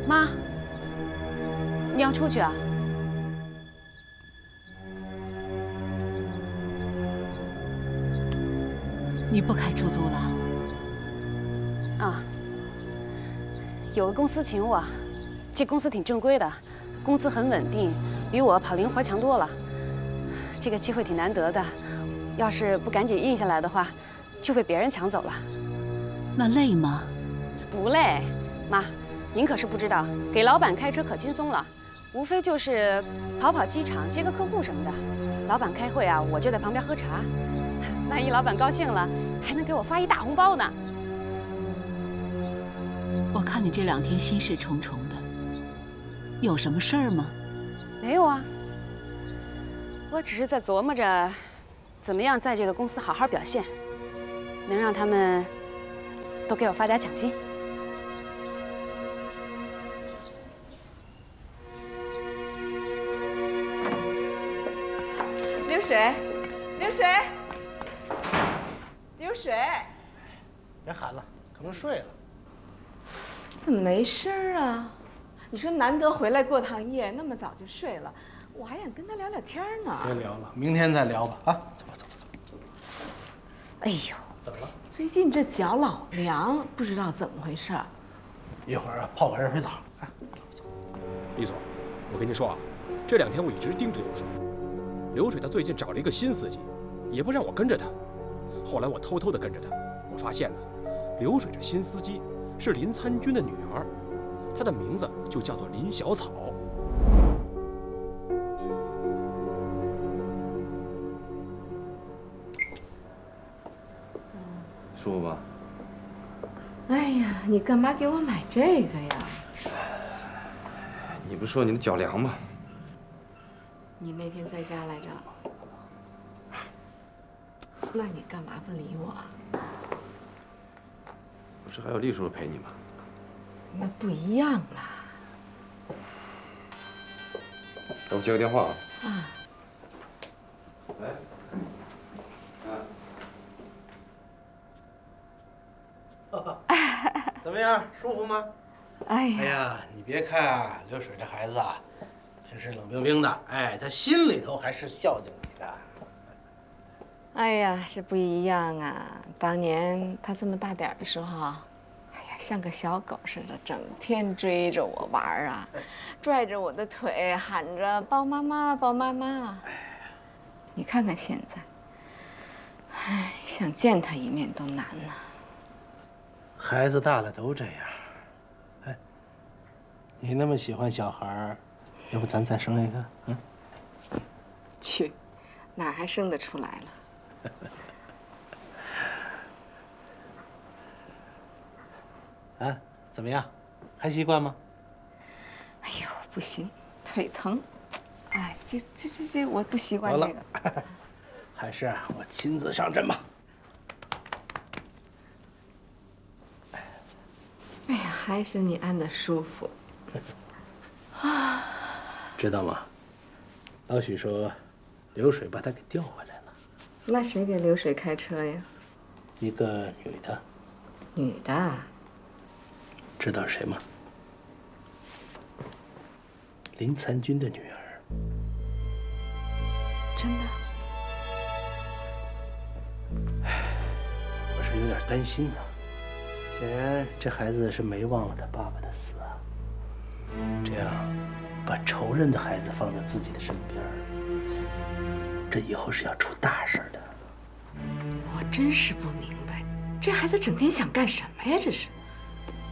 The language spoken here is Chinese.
妈，你要出去啊？ 你不开出租了？ 啊，有个公司请我，这公司挺正规的，工资很稳定，比我跑零活强多了。这个机会挺难得的，要是不赶紧应下来的话，就被别人抢走了。 那累吗？ 不累，妈，您可是不知道，给老板开车可轻松了，无非就是跑跑机场、接个客户什么的。老板开会啊，我就在旁边喝茶。万一老板高兴了，还能给我发一大红包呢。 我看你这2天心事重重的，有什么事儿吗？ 没有啊，我只是在琢磨着，怎么样在这个公司好好表现，能让他们都给我发点奖金。 流水，流水，流水！ 别喊了，可能睡了。 怎么没声啊？你说难得回来过趟夜，那么早就睡了，我还想跟他聊聊天呢。 别聊了，明天再聊吧。啊，走吧，走吧，走吧。 哎呦， 怎么了？ 最近这脚老凉，不知道怎么回事。 一会儿啊，泡个热水澡。啊，走。 李总，我跟你说啊，这2天我一直盯着流水。流水他最近找了一个新司机，也不让我跟着他。后来我偷偷的跟着他，我发现呢，流水这新司机是林参军的女儿，她的名字就叫做林小草。 舒服吗？ 哎呀，你干嘛给我买这个呀？ 你不是说你的脚凉吗？ 你那天在家来着？那你干嘛不理我？ 不是还有丽叔叔陪你吗？ 那不一样啦。 给我接个电话啊。 啊。 喂。 怎么样，舒服吗？ 哎哎呀，你别看啊，流水这孩子啊，平时冷冰冰的，哎，他心里头还是孝敬你的。 哎呀，是不一样啊！当年他这么大点的时候，哎呀，像个小狗似的，整天追着我玩啊，拽着我的腿，喊着抱妈妈，抱妈妈。你看看现在，哎，想见他一面都难呐。 孩子大了都这样。哎，你那么喜欢小孩儿，要不咱再生一个？嗯。 去，哪儿还生得出来了？ 啊，怎么样？还习惯吗？ 哎呦，不行，腿疼。哎，这，我不习惯这个。 还是我亲自上阵吧。 哎呀，还是你按的舒服。啊， 知道吗？老许说，流水把他给调回来了。 那谁给流水开车呀？ 一个女的。 女的。 知道是谁吗？林参军的女儿。 真的？ 我是有点担心呐。显然，这孩子是没忘了他爸爸的死啊。这样，把仇人的孩子放在自己的身边，这以后是要出大事的。 我真是不明白，这孩子整天想干什么呀？这是。